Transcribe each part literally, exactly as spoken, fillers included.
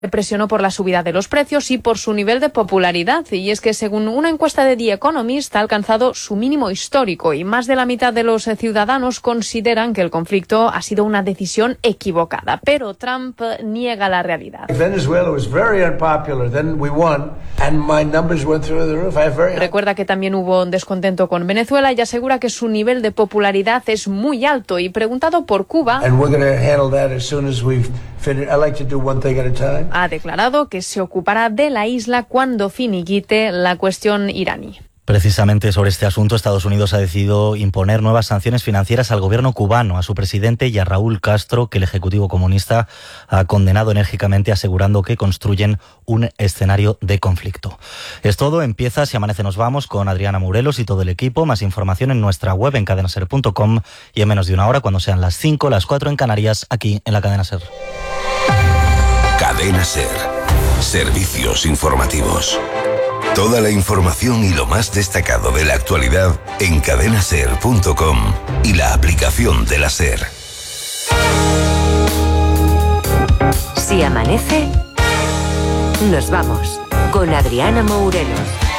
presionó por la subida de los precios y por su nivel de popularidad, y es que según una encuesta de The Economist ha alcanzado su mínimo histórico y más de la mitad de los ciudadanos consideran que el conflicto ha sido una decisión equivocada, pero Trump niega la realidad. Recuerda que también hubo un descontento con Venezuela y asegura que su nivel de popularidad es muy alto, y preguntado por Cuba, ha declarado que se ocupará de la isla cuando finiquite la cuestión iraní. Precisamente sobre este asunto, Estados Unidos ha decidido imponer nuevas sanciones financieras al gobierno cubano, a su presidente y a Raúl Castro, que el Ejecutivo comunista ha condenado enérgicamente, asegurando que construyen un escenario de conflicto. Es todo, empieza Si Amanece Nos Vamos con Adriana Morelos y todo el equipo. Más información en nuestra web en cadena ser punto com y en menos de una hora, cuando sean las cinco, las cuatro en Canarias, aquí en la Cadena Ser. Cadena Ser. Servicios informativos. Toda la información y lo más destacado de la actualidad en cadena ser punto com y la aplicación de la Ser. Si amanece, nos vamos con Adriana Morelos.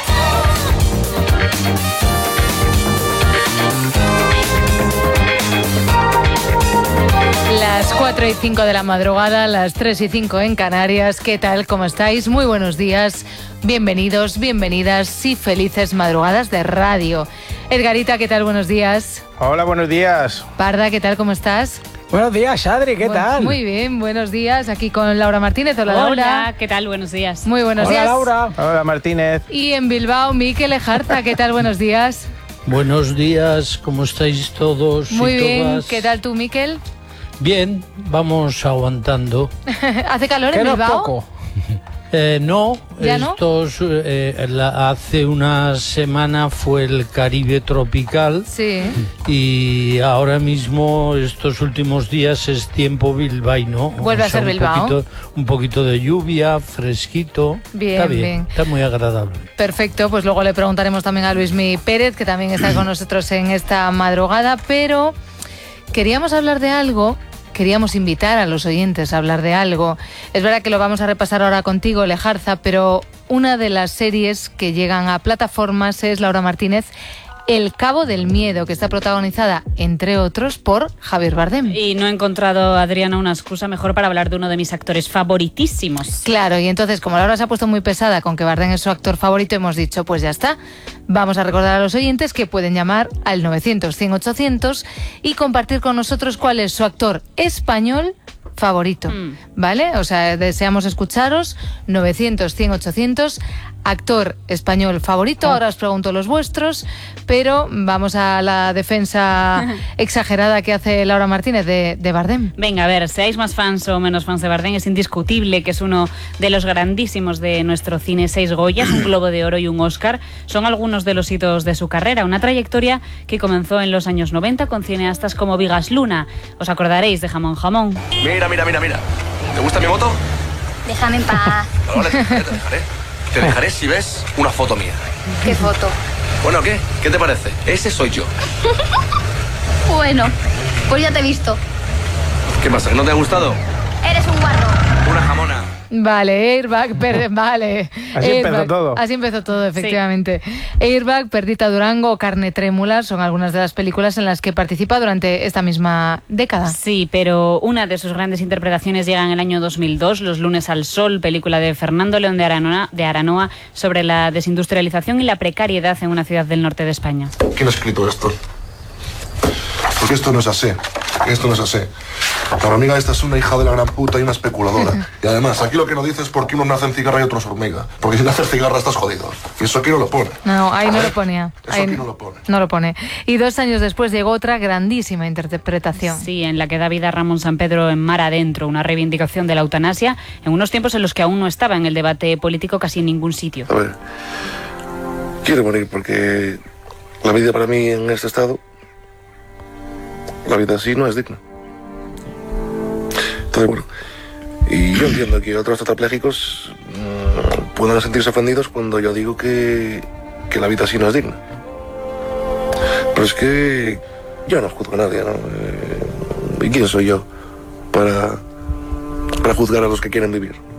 Las cuatro y cinco de la madrugada, las tres y cinco en Canarias. ¿Qué tal? ¿Cómo estáis? Muy buenos días. Bienvenidos, bienvenidas y felices madrugadas de radio. Edgarita, ¿qué tal? Buenos días. Hola, buenos días. Parda, ¿qué tal? ¿Cómo estás? Buenos días, Adri, ¿qué bueno, tal? Muy bien, buenos días. Aquí con Laura Martínez. Hola, Hola, Laura. ¿qué tal? Buenos días. Muy buenos Hola, días. Laura. Hola, Martínez. Y en Bilbao, Mikel Ejarta. ¿Qué tal? Buenos días. Buenos días, ¿cómo estáis todos? Muy y bien, todas? ¿qué tal tú, Mikel? Bien, vamos aguantando. ¿Hace calor en Que no Bilbao? poco. Eh, no, ¿Ya no? estos, eh, la- hace una semana fue el Caribe tropical Sí. y ahora mismo, estos últimos días, es tiempo bilbaíno. Vuelve a ser un Bilbao. Poquito, un poquito de lluvia, fresquito. Bien, está bien, bien. está muy agradable. Perfecto, pues luego le preguntaremos también a Luismi Pérez, que también está con nosotros en esta madrugada, pero queríamos hablar de algo, queríamos invitar a los oyentes a hablar de algo. Es verdad que lo vamos a repasar ahora contigo, Lejarza, pero una de las series que llegan a plataformas es, Laura Martínez, El Cabo del Miedo, que está protagonizada, entre otros, por Javier Bardem. Y no he encontrado, Adriana, una excusa mejor para hablar de uno de mis actores favoritísimos. Claro, y entonces, como Laura se ha puesto muy pesada con que Bardem es su actor favorito, hemos dicho, pues ya está. Vamos a recordar a los oyentes que pueden llamar al novecientos, cien, ochocientos y compartir con nosotros cuál es su actor español favorito, Mm. ¿vale? O sea, deseamos escucharos. Novecientos, cien, ochocientos, actor español favorito. Ahora os pregunto los vuestros, pero vamos a la defensa exagerada que hace Laura Martínez de, de Bardem. Venga, a ver, seáis más fans o menos fans de Bardem, es indiscutible que es uno de los grandísimos de nuestro cine. Seis Goyas, un Globo de Oro y un Oscar son algunos de los hitos de su carrera. Una trayectoria que comenzó en los años noventa con cineastas como Vigas Luna. Os acordaréis de Jamón Jamón. Mira, mira, mira, mira. ¿Te gusta mi moto? Déjame en paz. Vale, te dejaré, te dejaré. Te dejaré si ves una foto mía. ¿Qué foto? Bueno, ¿qué? ¿Qué te parece? Ese soy yo. Bueno, pues ya te he visto. ¿Qué pasa? ¿Que no te ha gustado? Eres un guarro. Una jamona. Vale, Airbag, per- vale. Así Airbag. empezó todo. Así empezó todo, efectivamente. Airbag, Perdita Durango o Carne Trémula son algunas de las películas en las que participa durante esta misma década. Sí, pero una de sus grandes interpretaciones llega en el año dos mil dos, Los lunes al sol, película de Fernando León de Aranoa, de Aranoa sobre la desindustrialización y la precariedad en una ciudad del norte de España. ¿Quién ha escrito esto? Porque esto no es así. Esto no es así. La hormiga esta es una hija de la gran puta y una especuladora. Y además, aquí lo que no dice es por qué unos nacen cigarra y otros hormiga. Porque si naces cigarra estás jodido. Y eso aquí no lo pone. No, ahí no ¿Eh? lo ponía. Eso Ahí aquí no lo pone. No lo pone. Y dos años después llegó otra grandísima interpretación. Sí, en la que da vida Ramón Sampedro en Mar Adentro, una reivindicación de la eutanasia en unos tiempos en los que aún no estaba en el debate político casi en ningún sitio. A ver, quiero morir porque la vida para mí en este estado, la vida así no es digna. Entonces, bueno, y yo entiendo que otros tetrapléjicos mmm, puedan sentirse ofendidos cuando yo digo que, que la vida así no es digna. Pero es que yo no juzgo a nadie, ¿no? Eh, ¿Y quién soy yo para, para juzgar a los que quieren vivir?